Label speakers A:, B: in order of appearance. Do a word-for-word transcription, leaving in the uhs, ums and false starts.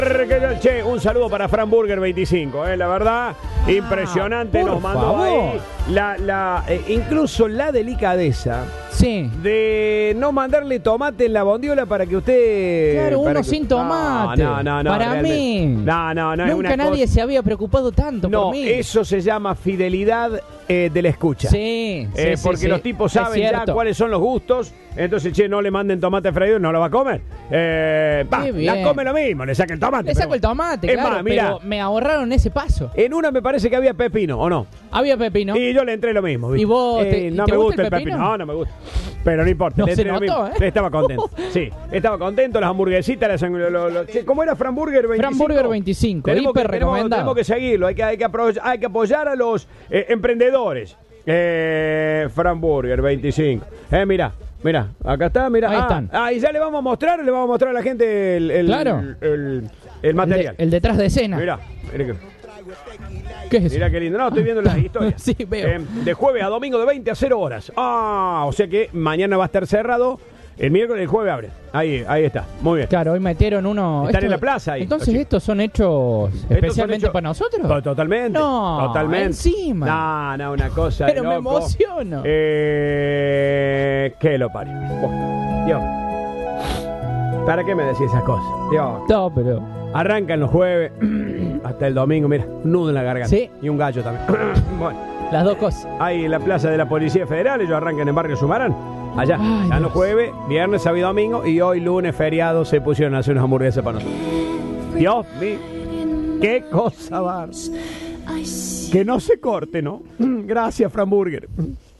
A: Che, un saludo para Fran Burger veinticinco, eh, la verdad, ah, impresionante, nos mandó
B: favor.
A: ahí la, la, eh, incluso la delicadeza
B: sí.
A: de no mandarle tomate en la bondiola para que usted...
B: Claro, uno
A: que,
B: sin tomate.
A: No, no, no,
B: para
A: realmente.
B: mí.
A: No, no, no.
B: Nunca
A: es una
B: nadie
A: cosa...
B: se había preocupado tanto
A: no,
B: por mí.
A: eso se llama fidelidad eh, de la escucha.
B: Sí,
A: eh,
B: sí,
A: porque
B: sí,
A: los
B: sí.
A: tipos saben ya cuáles son los gustos. Entonces, che, no le manden tomate freído, no lo va a comer. Eh, va, la come lo mismo, le saca el tomate.
B: Le saco el tomate,
A: es
B: claro,
A: más, mira,
B: pero me ahorraron ese paso.
A: En una me parece que había pepino, ¿o no?
B: Había pepino.
A: Y yo le entré lo mismo. ¿viste?
B: ¿Y vos
A: eh,
B: te,
A: no
B: te
A: me
B: gusta
A: gusta
B: el
A: el
B: pepino?
A: pepino? No, no me gusta. Pero no importa.
B: No
A: le
B: se
A: entré lo
B: notó,
A: mismo.
B: ¿eh?
A: Estaba contento. Sí, estaba contento. Las hamburguesitas, las, lo, lo, lo, che, ¿cómo era Fran Burger veinticinco?
B: Fran Burger veinticinco,
A: tenemos
B: hiper
A: que, tenemos,
B: recomendado.
A: tenemos que seguirlo. Hay que, hay que, apoyar, hay que apoyar a los eh, emprendedores. Eh, Fran Burger veinticinco. Eh, mira. Mira, acá está, mira.
B: Ahí
A: ah,
B: están.
A: Ah, y ya le vamos a mostrar, le vamos a mostrar a la gente el, el,
B: Claro.
A: el, el, el material.
B: El, de, el detrás de escena.
A: Mira, mira que...
B: ¿Qué es eso?
A: Mira qué lindo. No, estoy viendo las historias.
B: Sí, veo.
A: Eh, de jueves a domingo de veinte a cero horas. Ah, o sea que mañana va a estar cerrado. El miércoles, el jueves abre. Ahí, ahí está. Muy bien.
B: Claro, hoy metieron uno.
A: Están
B: esto,
A: en la plaza ahí.
B: Entonces, ¿estos son hechos
A: Estos
B: especialmente
A: son hechos-
B: para nosotros?
A: To- Totalmente.
B: No,
A: totalmente.
B: encima.
A: No, no, una cosa.
B: Pero
A: de
B: me
A: loco.
B: emociono.
A: Eh, que lo parió. Oh, Dios. ¿Para qué me decís esas cosas? Dios.
B: No, pero.
A: Arrancan los jueves hasta el domingo, mira, un nudo en la garganta.
B: Sí.
A: Y un gallo también. Bueno.
B: Las dos cosas.
A: Ahí en la plaza de la Policía Federal, ellos arrancan en Barrio Sumarán. Allá,
B: Ay,
A: están los
B: Dios.
A: jueves, viernes, sábado y domingo. Y hoy, lunes, feriado, se pusieron a hacer unas hamburguesas para nosotros. Dios mío, qué cosa va. Que no se corte, ¿no? Gracias, Fran Burger.